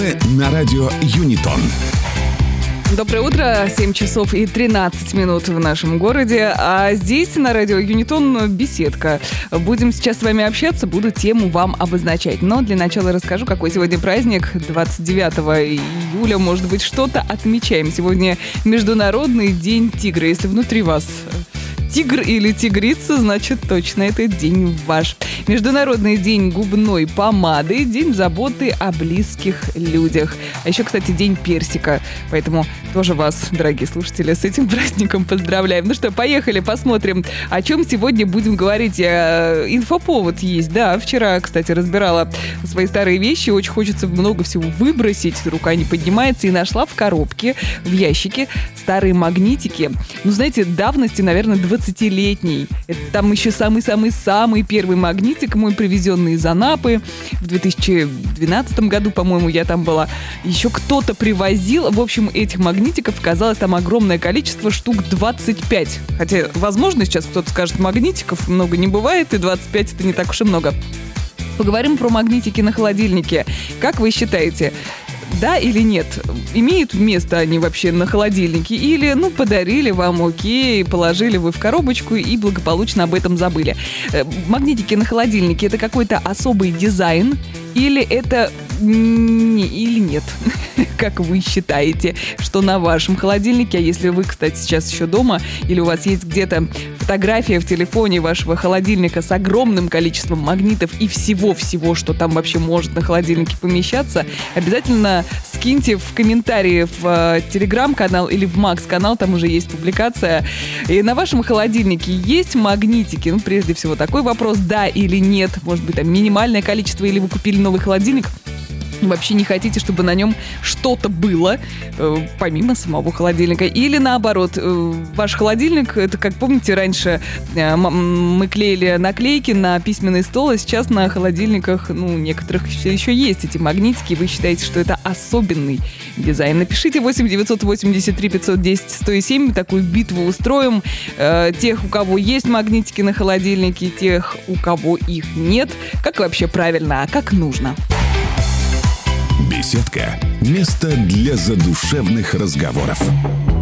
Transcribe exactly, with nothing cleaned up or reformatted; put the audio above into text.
на радио Юнитон. Доброе утро, семь часов и тринадцать минут в нашем городе, а здесь на радио Юнитон беседка. Будем сейчас с вами общаться, буду тему вам обозначать. Но для начала расскажу, какой сегодня праздник. двадцать девятого июля, может быть, что-то отмечаем. Сегодня Международный день тигра. Если внутри вас тигр или тигрица, значит, точно этот день ваш. Международный день губной помады, день заботы о близких людях. А еще, кстати, день персика. Поэтому тоже вас, дорогие слушатели, с этим праздником поздравляем. Ну что, поехали, посмотрим, о чем сегодня будем говорить. Инфоповод есть, да. Вчера, кстати, разбирала свои старые вещи. Очень хочется много всего выбросить. Рука не поднимается. И нашла в коробке, в ящике старые магнитики. Ну, знаете, давности, наверное, двадцатилетней. Это там еще самый-самый-самый первый магнитик мой, привезенный из Анапы. В две тысячи двенадцатом году, по-моему, я там была. Еще кто-то привозил. В общем, этих магнитиков оказалось там огромное количество, штук двадцать пять. Хотя, возможно, сейчас кто-то скажет, магнитиков много не бывает, и двадцать пять это не так уж и много. Поговорим про магнитики на холодильнике. Как вы считаете, да или нет? Имеют место они вообще на холодильнике? Или, ну, подарили вам, окей, положили вы в коробочку и благополучно об этом забыли? Магнитики на холодильнике — это какой-то особый дизайн? Или это... или нет? Как вы считаете, что на вашем холодильнике, а если вы, кстати, сейчас еще дома, или у вас есть где-то фотография в телефоне вашего холодильника с огромным количеством магнитов и всего-всего, что там вообще может на холодильнике помещаться, обязательно скиньте в комментарии в э, Телеграм-канал или в Макс-канал, там уже есть публикация. И на вашем холодильнике есть магнитики? Ну, прежде всего, такой вопрос, да или нет. Может быть, там минимальное количество, или вы купили новый холодильник, вообще не хотите, чтобы на нем что-то было, э, помимо самого холодильника. Или наоборот, э, ваш холодильник, это, как помните, раньше э, м- мы клеили наклейки на письменный стол, а сейчас на холодильниках, ну, некоторых еще есть эти магнитики, и вы считаете, что это особенный дизайн. Напишите восемь девятьсот восемьдесят три пятьсот десять сто семь, такую битву устроим. Э, тех, у кого есть магнитики на холодильнике, тех, у кого их нет. Как вообще правильно, а как нужно? Беседка. Место для задушевных разговоров.